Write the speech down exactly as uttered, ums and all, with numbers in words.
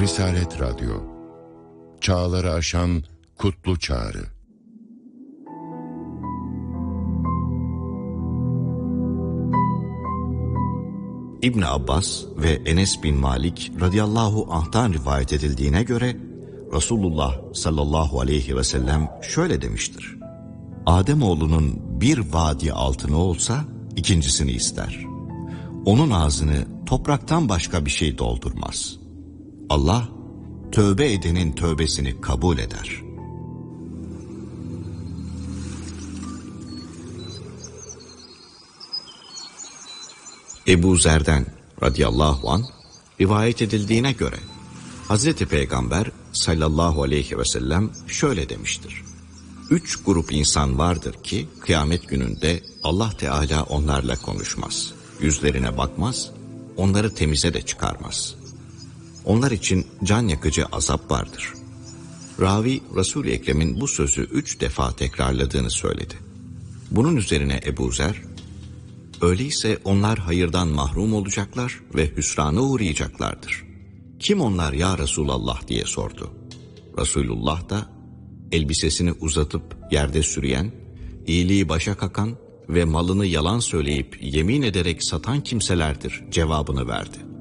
Risalet Radyo, çağları aşan kutlu çağrı. İbn Abbas ve Enes bin Malik radıyallahu anh'tan rivayet edildiğine göre Resulullah sallallahu aleyhi ve sellem şöyle demiştir: Ademoğlunun bir vadi altını olsa ikincisini ister. Onun ağzını topraktan başka bir şey doldurmaz. Allah tövbe edenin tövbesini kabul eder. Ebu Zer'den radıyallahu anh rivayet edildiğine göre Hazreti Peygamber sallallahu aleyhi ve sellem şöyle demiştir: Üç grup insan vardır ki kıyamet gününde Allah Teala onlarla konuşmaz, yüzlerine bakmaz, onları temize de çıkarmaz. Onlar için can yakıcı azap vardır. Ravi Resul-i Ekrem'in bu sözü üç defa tekrarladığını söyledi. Bunun üzerine Ebu Zer, öyleyse onlar hayırdan mahrum olacaklar ve hüsrana uğrayacaklardır. Kim onlar ya Resulallah diye sordu. Resulullah da elbisesini uzatıp yerde sürüyen, iyiliği başa kakan ve malını yalan söyleyip yemin ederek satan kimselerdir cevabını verdi.